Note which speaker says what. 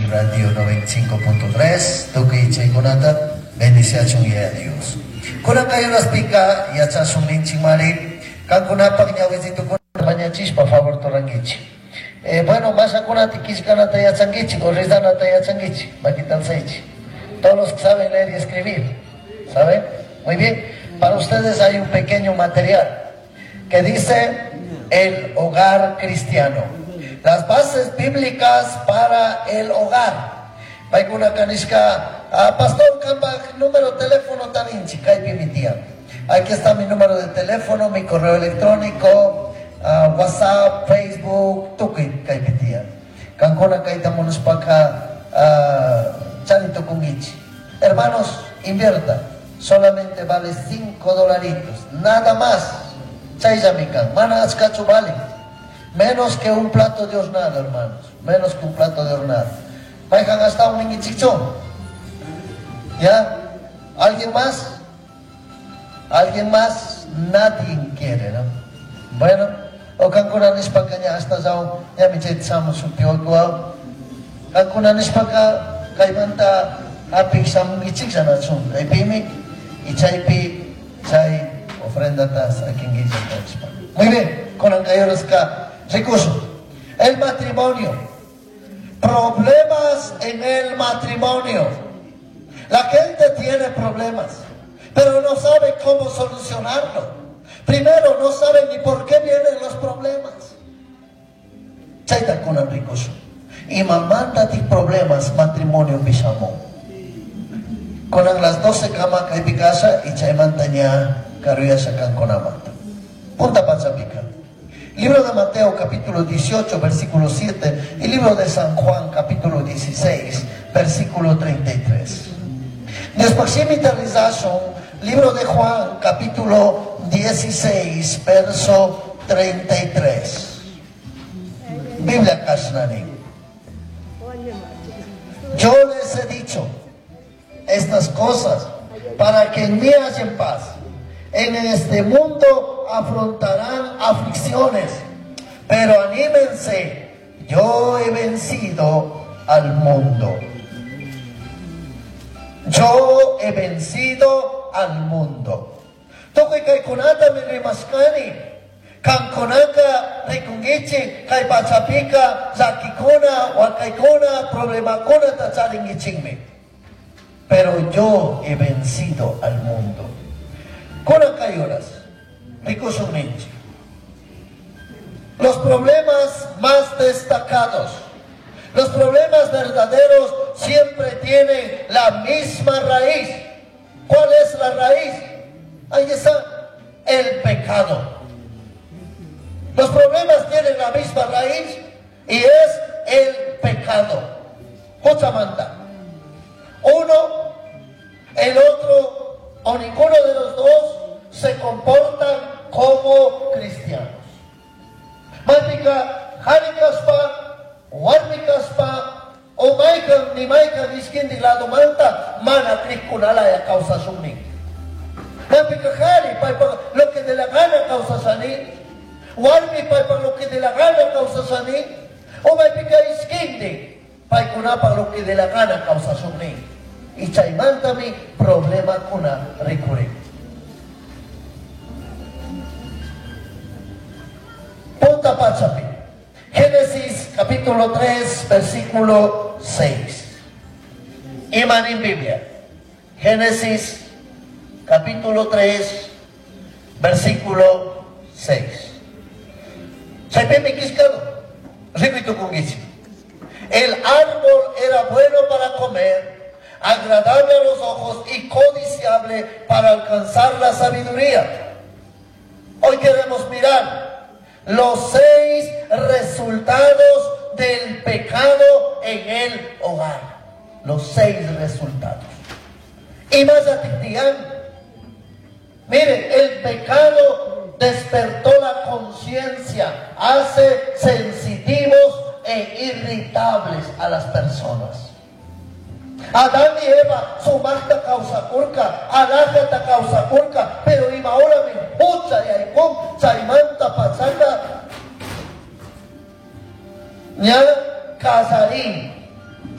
Speaker 1: Radio 95.3, Tuki Chaikunata, bendición y adiós. Kuna kayo naspika, yacha sungling chingmari, kan kuna pagnyawizito kuna panyachis, por favor, torangichi. Bueno, más kuna tikishkanata yachangichi, corrizanata yachangichi, maquitan seichi. Todos los que saben leer y escribir, ¿saben? Muy bien. Para ustedes hay un pequeño material que dice el hogar cristiano. Las bases bíblicas para el hogar. Paikuna kanishka, pastor, número de teléfono taninchi, kaipi mi tía. Aquí está mi número de teléfono, mi correo electrónico, WhatsApp, Facebook, tuki kaipi tía. Kankona kaita monuspaka, chanito kungichi. Hermanos, invierta. Solamente vale $5, nada más. Chayamikan, mana ascacho vale. Menos que un plato de hornado, hermanos. Menos que un plato de hornado. Vayan hasta un niñichichón. ¿Ya? ¿Alguien más? ¿Alguien más? Nadie quiere, ¿no? Bueno, o Cancuna Nispacanya hasta Zao, ya me echamos su pioco. Cancuna Nispaka, Caimanta, Apixam Gichixanachun, Epimi, y Chaipi, Chai, ofrendatas a quien guisa. Muy bien, con Ancayorasca. Recurso, el matrimonio, problemas en el matrimonio. La gente tiene problemas, pero no sabe cómo solucionarlo. Primero, no sabe ni por qué vienen los problemas. Chaita con el recurso. Y mamanda de problemas, matrimonio pisamo. Con las 12 camas que hay picasa y chay mantaña caruya sacan con amata. Punta panza pica. Libro de Mateo capítulo 18 versículo 7 y libro de San Juan capítulo 16 versículo 33. Después realización, libro de Juan capítulo 16 verso 33. Biblia Kashnani. Yo les he dicho estas cosas para que en mí hayan paz. En este mundo afrontarán aflicciones, pero anímense, yo he vencido al mundo. Yo he vencido al mundo. Toque kai kunata me remaskani, kan konaka rekungichi kai pachapika zakikona wakaikona problemakona tacharingichingme. Pero yo he vencido al mundo. Conacayuras, ricosamente. Los problemas más destacados, los problemas verdaderos siempre tienen la misma raíz. ¿Cuál es la raíz? Ahí está, el pecado. Los problemas tienen la misma raíz y es el pecado. Jochamanta. Uno, el otro, o ninguno de los dos se comportan como cristianos. Mática, Harikaspa, Warmikaspa, o Maikan ni Maikan Iskin de lado manta, mana Trikunala ya causa sumni. Mática Hari, lo que de la gana causa sani, Warmi, lo que de la gana causa sani, o Mática Iskin de Paikunapa, lo que de la gana causa sumni. Y chaimantami problema kuna recurrente. Punta pachapi. Génesis capítulo 3 versículo 6. Iman en Biblia. Génesis capítulo 3 versículo 6. Chaipemi quiscado. Repito con guichi. El árbol era bueno para comer, agradable a los ojos y codiciable para alcanzar la sabiduría. Hoy queremos mirar los 6 resultados del pecado en el hogar. Los 6 resultados. Y más atención, miren, el pecado despertó la conciencia, hace sensitivos e irritables a las personas. Adán y Eva, su marca causa curca, alájata causa curca, pero y ahora me pucha y aicón, chaimanta pachaca, ya casarín,